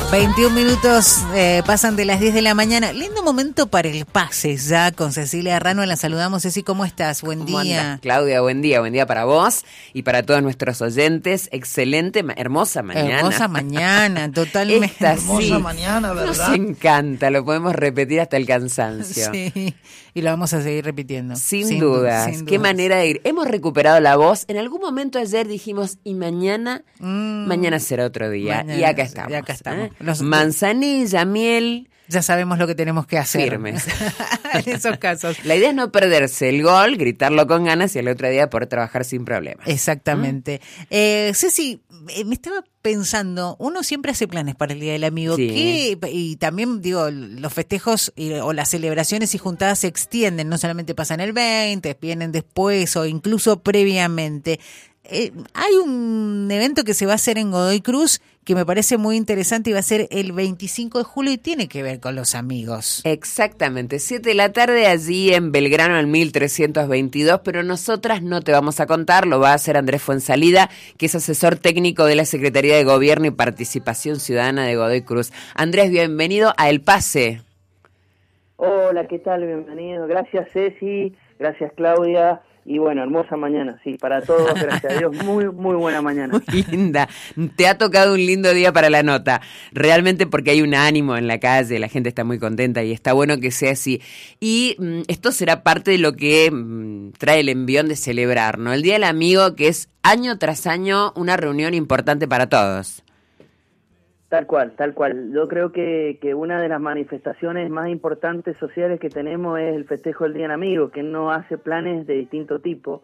21 minutos pasan de las 10 de la mañana. Lindo momento para el pase ya con Cecilia Arrano. La saludamos. Ceci, ¿cómo estás? Buen día. ¿Cómo andas, Claudia? Buen día para vos y para todos nuestros oyentes. Excelente, hermosa mañana. Hermosa mañana, totalmente. Esta hermosa sí, mañana, ¿verdad? nos encanta, lo podemos repetir hasta el cansancio. Sí, y lo vamos a seguir repitiendo. Sin dudas. Qué manera de ir. Hemos recuperado la voz. En algún momento ayer dijimos, y mañana será otro día. Mañana, y acá estamos. y acá estamos. Manzanilla, miel. Ya sabemos lo que tenemos que hacer. Firmes. En esos casos. La idea es no perderse el gol, gritarlo con ganas y el otro día poder trabajar sin problemas. Exactamente. Ceci, me estaba pensando, uno siempre hace planes para el Día del Amigo, Sí. Y también, digo, los festejos o las celebraciones y juntadas se extienden, no solamente pasan el 20, vienen después o incluso previamente. Hay un evento que se va a hacer en Godoy Cruz que me parece muy interesante y va a ser el 25 de julio y tiene que ver con los amigos. Exactamente, 7 de la tarde allí en Belgrano al 1322, pero nosotras no te vamos a contar, lo va a hacer Andrés Fuensalida, que es asesor técnico de la Secretaría de Gobierno y Participación Ciudadana de Godoy Cruz. Andrés, bienvenido a El Pase. Hola, ¿qué tal? Bienvenido. Gracias, Ceci. Gracias, Claudia. Y bueno, hermosa mañana, sí, para todos, gracias a Dios, muy buena mañana. Muy linda, te ha tocado un lindo día para la nota, realmente porque hay un ánimo en la calle, la gente está muy contenta y está bueno que sea así. Y esto será parte de lo que trae el envión de celebrar, ¿no? El Día del Amigo, que es año tras año una reunión importante para todos. Tal cual. Yo creo que una de las manifestaciones más importantes sociales que tenemos es el festejo del Día del Amigo, que no hace planes de distinto tipo.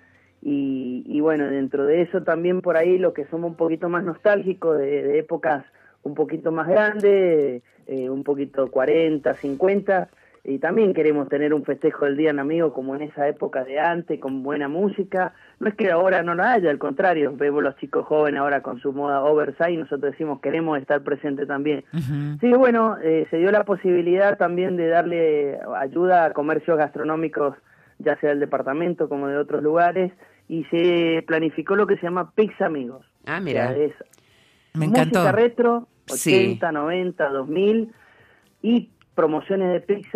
Y bueno, dentro de eso también por ahí los que somos un poquito más nostálgicos de épocas un poquito más grandes, un poquito 40, 50, y también queremos tener un festejo del Día del Amigo como en esa época de antes, con buena música. No es que ahora no la haya, al contrario, vemos los chicos jóvenes ahora con su moda oversize, nosotros decimos queremos estar presentes también. Uh-huh. Sí, bueno, se dio la posibilidad también de darle ayuda a comercios gastronómicos, ya sea del departamento como de otros lugares, y se planificó lo que se llama Pizza Amigos. Ah, mira. O sea, es Me encantó. música retro, 80, Sí. 90, 2000, y promociones de pizza